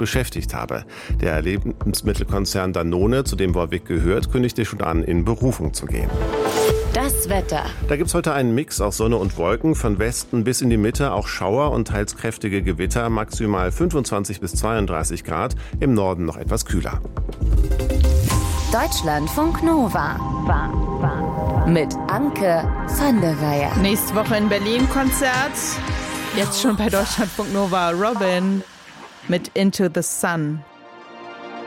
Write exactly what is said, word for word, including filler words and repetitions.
beschäftigt habe. Der Lebensmittelkonzern Danone, zu dem Volvic gehört, kündigte schon an, in Berufung zu gehen. Das Wetter. Da gibt es heute einen Mix aus Sonne und Wolken. Von Westen bis in die Mitte auch Schauer und teils kräftige Gewitter. Maximal fünfundzwanzig bis zweiunddreißig Grad. Im Norden noch etwas kühler. Deutschlandfunk Nova. Mit Anke van der Weyer. Nächste Woche in Berlin Konzert. Jetzt schon bei Deutschlandfunk Nova. Robin mit Into the Sun.